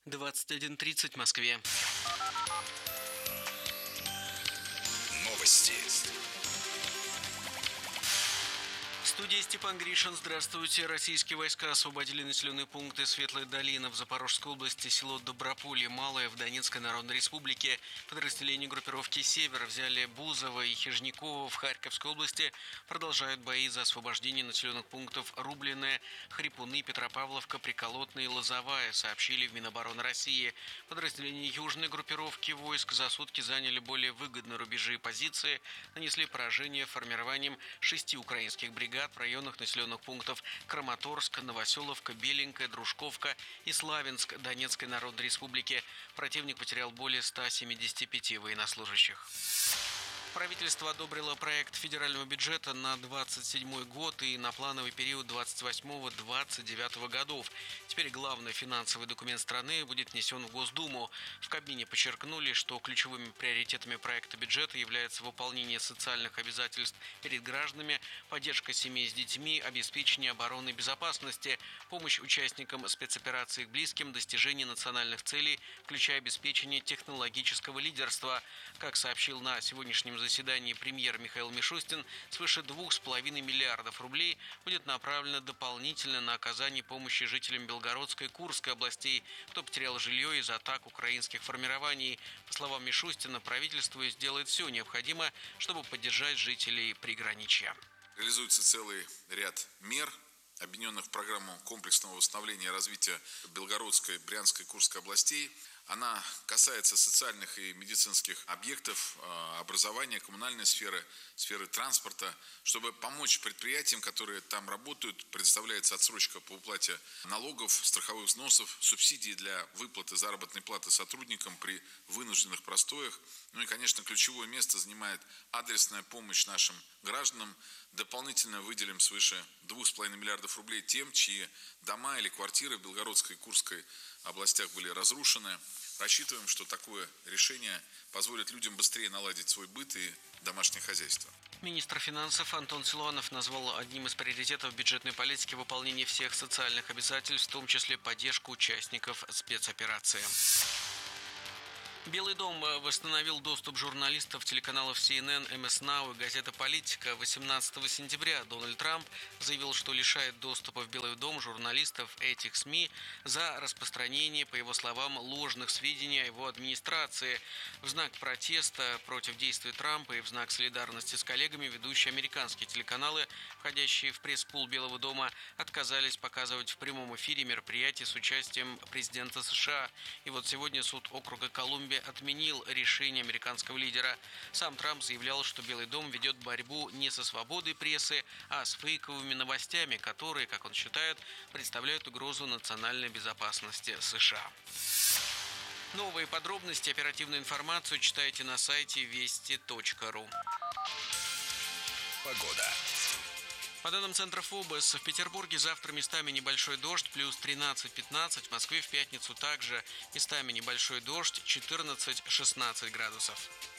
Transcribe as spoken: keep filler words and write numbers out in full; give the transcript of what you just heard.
двадцать один тридцать в Москве. Новости. В студии Степан Гришин. Здравствуйте. Российские войска освободили населенные пункты Светлая долина в Запорожской области, село Доброполье Малое в Донецкой Народной Республике. Подразделения группировки «Север» взяли Бузово и Хижниково в Харьковской области. Продолжают бои за освобождение населенных пунктов Рубленное, Хрипуны, Петропавловка, Приколотное и Лозовая, сообщили в Минобороны России. Подразделения южной группировки войск за сутки заняли более выгодные рубежи и позиции, нанесли поражение формированием шести украинских бригад в районах населенных пунктов Краматорск, Новоселовка, Беленькая, Дружковка и Славянск Донецкой Народной Республики. Противник потерял более ста семидесяти пяти военнослужащих. Правительство одобрило проект федерального бюджета на двадцать седьмой год и на плановый период двадцать восьмого — двадцать девятого годов. Теперь главный финансовый документ страны будет внесен в Госдуму. В Кабмине подчеркнули, что ключевыми приоритетами проекта бюджета являются выполнение социальных обязательств перед гражданами, поддержка семей с детьми, обеспечение обороны и безопасности, помощь участникам спецоперации к близким, достижение национальных целей, включая обеспечение технологического лидерства. Как сообщил на сегодняшнем заседании премьер Михаил Мишустин, свыше двух с половиной миллиардов рублей будет направлено дополнительно на оказание помощи жителям Белгородской и Курской областей, кто потерял жилье из-за атак украинских формирований. По словам Мишустина, правительство сделает все необходимое, чтобы поддержать жителей приграничья. Реализуется целый ряд мер, объединенных в программу комплексного восстановления и развития Белгородской, Брянской и Курской областей. Она касается социальных и медицинских объектов, образования, коммунальной сферы, сферы транспорта. Чтобы помочь предприятиям, которые там работают, предоставляется отсрочка по уплате налогов, страховых взносов, субсидии для выплаты заработной платы сотрудникам при вынужденных простоях. Ну и, конечно, ключевое место занимает адресная помощь нашим гражданам. Дополнительно выделим свыше двух с половиной миллиардов рублей тем, чьи дома или квартиры в Белгородской и Курской областях были разрушены. Рассчитываем, что такое решение позволит людям быстрее наладить свой быт и домашнее хозяйство. Министр финансов Антон Силуанов назвал одним из приоритетов бюджетной политики выполнение всех социальных обязательств, в том числе поддержку участников спецоперации. Белый дом восстановил доступ журналистов телеканалов си эн эн, эм эс нау и газета «Политика». восемнадцатого сентября Дональд Трамп заявил, что лишает доступа в Белый дом журналистов этих СМИ за распространение, по его словам, ложных сведений о его администрации. В знак протеста против действий Трампа и в знак солидарности с коллегами ведущие американские телеканалы, входящие в пресс-пул Белого дома, отказались показывать в прямом эфире мероприятия с участием президента США. И вот сегодня суд округа Колумбия отменил решение американского лидера. Сам Трамп заявлял, что Белый дом ведет борьбу не со свободой прессы, а с фейковыми новостями, которые, как он считает, представляют угрозу национальной безопасности США. Новые подробности, оперативную информацию читайте на сайте вести точка ру. Погода. По данным Центра ФОБОС, в Петербурге завтра местами небольшой дождь, плюс тринадцать-пятнадцать, в Москве в пятницу также местами небольшой дождь, четырнадцать-шестнадцать градусов.